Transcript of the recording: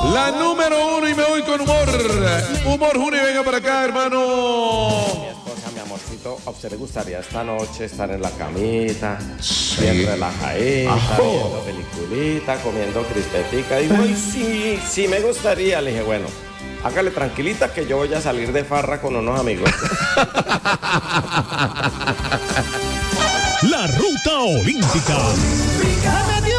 La número 1 y me voy con humor. Humor, Juni, venga para acá, hermano. Mi esposa, mi amorcito, ¿a usted le gustaría esta noche estar en la camita? Sí. Bien relajadita, viendo peliculita, comiendo crispetica? Digo, ay, sí me gustaría. Le dije, bueno, hágale tranquilita que yo voy a salir de farra con unos amigos. La ruta olímpica.